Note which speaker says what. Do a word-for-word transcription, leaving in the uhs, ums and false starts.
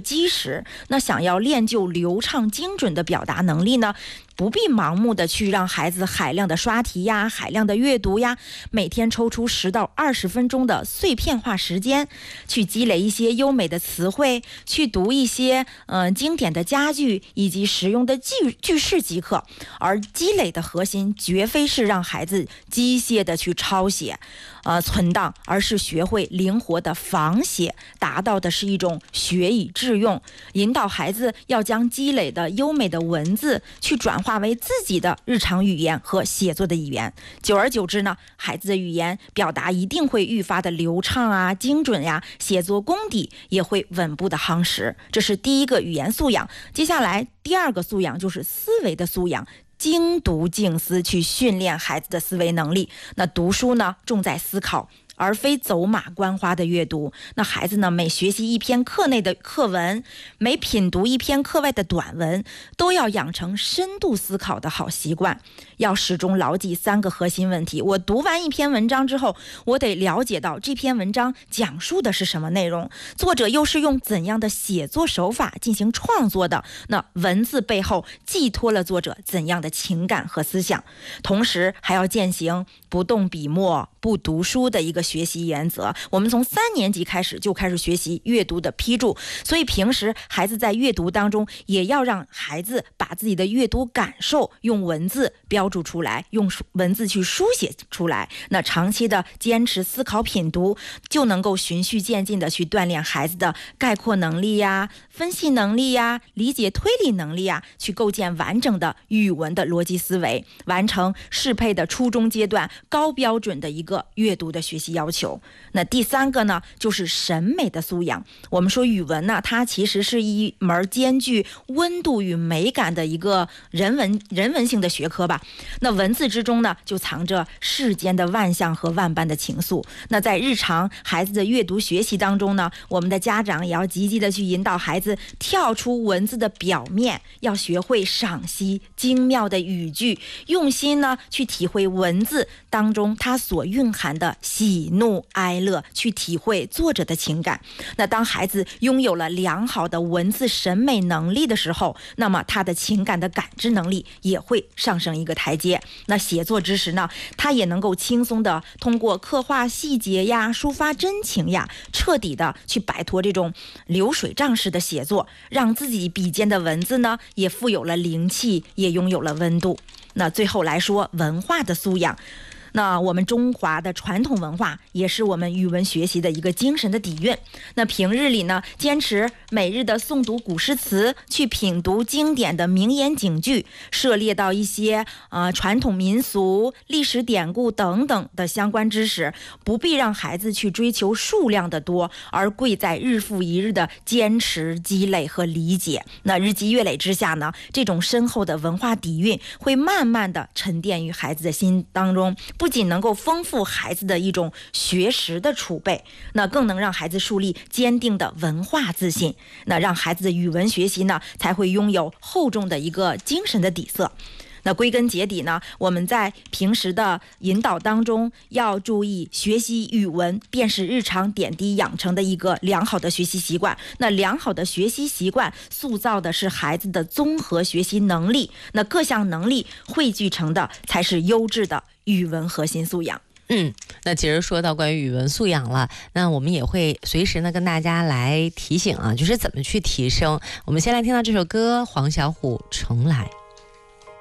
Speaker 1: 基石。那想要练就流畅精准的表达能力呢，不必盲目的去让孩子海量的刷题呀、海量的阅读呀，每天抽出十到二十分钟的碎片化时间，去积累一些优美的词汇，去读一些呃经典的佳句以及实用的句句式即可。而积累的核心绝非是让孩子机械的去抄写、呃存档，而是学会灵活的仿写，达到的是一种学以致用，引导孩子要将积累的优美的文字去转化为自己的日常语言和写作的语言。久而久之呢，孩子的语言表达一定会愈发的流畅啊、精准呀、啊，写作功底也会稳步的夯实。这是第一个语言素养。接下来第二个素养就是思维的素养。精读静思，去训练孩子的思维能力。那读书呢，重在思考，而非走马观花的阅读。那孩子呢，每学习一篇课内的课文，每品读一篇课外的短文，都要养成深度思考的好习惯。要始终牢记三个核心问题：我读完一篇文章之后，我得了解到这篇文章讲述的是什么内容，作者又是用怎样的写作手法进行创作的，那文字背后寄托了作者怎样的情感和思想。同时还要践行不动笔墨不读书的一个学习原则。我们从三年级开始就开始学习阅读的批注，所以平时孩子在阅读当中也要让孩子把自己的阅读感受用文字标注出来，用文字去书写出来。那长期的坚持思考品读，就能够循序渐进的去锻炼孩子的概括能力呀、分析能力呀、理解推理能力呀，去构建完整的语文的逻辑思维，完成适配的初中阶段高标准的一个阅读的学习要求。那第三个呢，就是审美的素养。我们说语文呢，它其实是一门兼具温度与美感的一个人文人文性的学科吧。那文字之中呢，就藏着世间的万象和万般的情愫。那在日常孩子的阅读学习当中呢，我们的家长也要积极的去引导孩子跳出文字的表面，要学会赏析精妙的语句，用心呢去体会文字当中它所蕴含的喜怒哀乐，去体会作者的情感。那当孩子拥有了良好的文字审美能力的时候，那么他的情感的感知能力也会上升一个台阶。那写作之时呢，他也能够轻松的通过刻画细节呀、抒发真情呀，彻底的去摆脱这种流水账式的写作，让自己笔尖的文字呢也富有了灵气，也拥有了温度。那最后来说，文化的素养。那我们中华的传统文化也是我们语文学习的一个精神的底蕴。那平日里呢，坚持每日的诵读古诗词，去品读经典的名言警句，涉猎到一些呃传统民俗、历史典故等等的相关知识，不必让孩子去追求数量的多，而贵在日复一日的坚持积累和理解。那日积月累之下呢，这种深厚的文化底蕴会慢慢的沉淀于孩子的心当中，不仅能够丰富孩子的一种学识的储备，那更能让孩子树立坚定的文化自信，那让孩子的语文学习呢才会拥有厚重的一个精神的底色。那归根结底呢，我们在平时的引导当中要注意，学习语文便是日常点滴养成的一个良好的学习习惯。那良好的学习习惯塑造的是孩子的综合学习能力，那各项能力汇聚成的才是优质的语文核心素养。
Speaker 2: 嗯，那其实说到关于语文素养了，那我们也会随时呢跟大家来提醒啊，就是怎么去提升。我们先来听到这首歌，黄小琥《重来》。